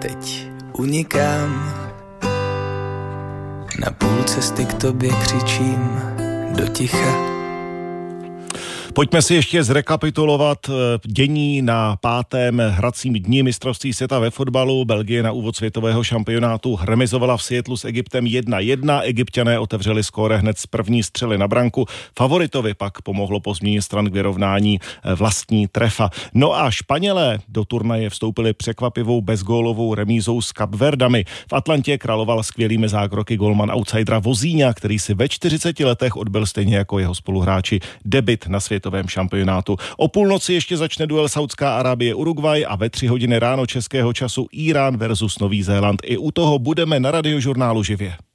teď unikám. Na půl cesty k tobě křičím do ticha. Pojďme si ještě zrekapitulovat dění na 5. hracím dni mistrovství světa ve fotbalu. Belgie na úvod světového šampionátu remizovala v Seattlu s Egyptem 1-1. Egypťané otevřeli skóre hned z první střely na branku. Favoritovi pak pomohlo po změně stran k vyrovnání vlastní trefa. No a Španělé do turnaje vstoupili překvapivou bezgólovou remízou s Kapverdami. V Atlantě královal skvělými zákroky golman outsidera Vozíňa, který si ve 40 letech odbyl stejně jako jeho spoluhráči debut na světovém šampionátu. O půlnoci ještě začne duel Saudská Arábie Uruguay a ve 3 hodiny ráno českého času Irán versus Nový Zéland. I u toho budeme na Radiožurnálu živě.